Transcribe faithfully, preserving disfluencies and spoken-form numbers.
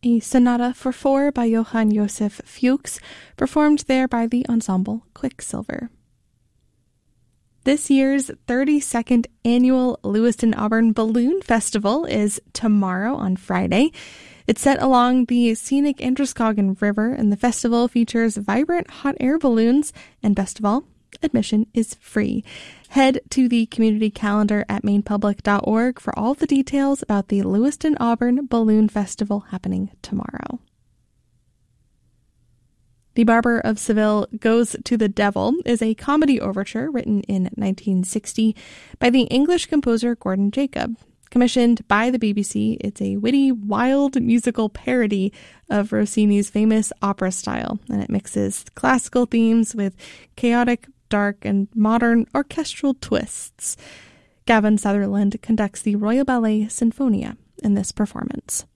a sonata for four by Johann Josef Fuchs, performed there by the ensemble Quicksilver. This year's thirty-second annual Lewiston Auburn Balloon Festival is tomorrow on Friday. It's set along the scenic Androscoggin River, and the festival features vibrant hot air balloons, and best of all, admission is free. Head to the community calendar at maine public dot org for all the details about the Lewiston Auburn Balloon Festival happening tomorrow. The Barber of Seville Goes to the Devil is a comedy overture written in nineteen sixty by the English composer Gordon Jacob. Commissioned by the B B C, it's a witty, wild musical parody of Rossini's famous opera style, and it mixes classical themes with chaotic, dark, and modern orchestral twists. Gavin Sutherland conducts the Royal Ballet Sinfonia in this performance.